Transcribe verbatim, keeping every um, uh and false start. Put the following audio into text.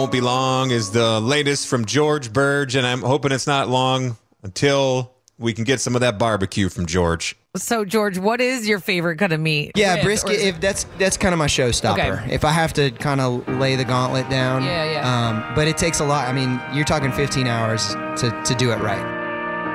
Won't Be Long is the latest from George Burge, and I'm hoping it's not long until we can get some of that barbecue from George. So, George, what is your favorite cut of meat? Yeah, Ribs, brisket. or is it- If that's that's kind of my showstopper. Okay. If I have to kind of lay the gauntlet down. Yeah, yeah. Um, but it takes a lot. I mean, you're talking fifteen hours to to do it right.